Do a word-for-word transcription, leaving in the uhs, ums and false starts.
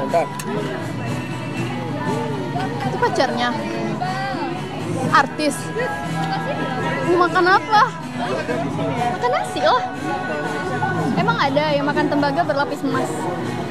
Mantap. Itu pacarnya. Artis. Mau makan apa? Makan nasi lah. Emang ada yang makan tembaga berlapis emas?